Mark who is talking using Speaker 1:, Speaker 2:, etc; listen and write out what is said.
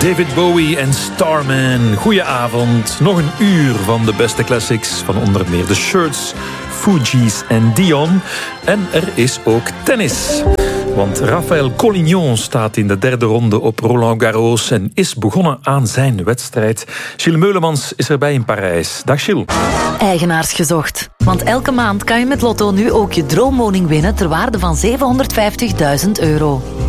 Speaker 1: David Bowie en Starman. Goedenavond. Nog een uur van de beste classics van onder meer The Shirts, Fugees en Dion. En er is ook tennis. Want Rafael Collignon staat in de derde ronde op Roland Garros en is begonnen aan zijn wedstrijd. Gilles Meulemans is erbij in Parijs. Dag Gilles.
Speaker 2: Eigenaars gezocht. Want elke maand kan je met Lotto nu ook je droomwoning winnen ter waarde van €750.000.